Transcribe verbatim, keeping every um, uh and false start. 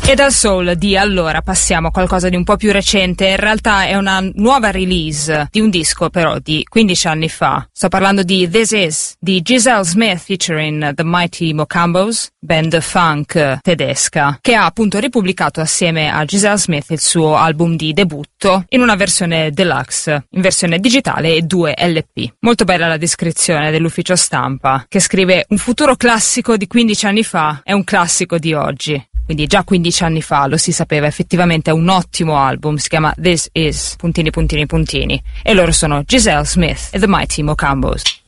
E dal soul di allora passiamo a qualcosa di un po' più recente. In realtà è una nuova release di un disco però di quindici anni fa. Sto parlando di This Is di Giselle Smith featuring The Mighty Mocambos, band funk tedesca, che ha appunto ripubblicato assieme a Giselle Smith il suo album di debutto in una versione deluxe, in versione digitale e due L P. Molto bella la descrizione dell'ufficio stampa, che scrive: un futuro classico di quindici anni fa è un classico di oggi. Quindi già quindici anni fa lo si sapeva, effettivamente è un ottimo album, si chiama This Is, puntini puntini puntini, e loro sono Giselle Smith e The Mighty Mocambos.